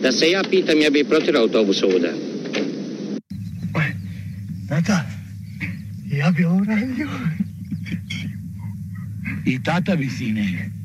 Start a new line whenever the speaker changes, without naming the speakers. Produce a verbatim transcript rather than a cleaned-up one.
Da se ja pitam, ja bi protirao autobus ovuda.
Tata, ja bi ovo radio.
I tata bi, sine.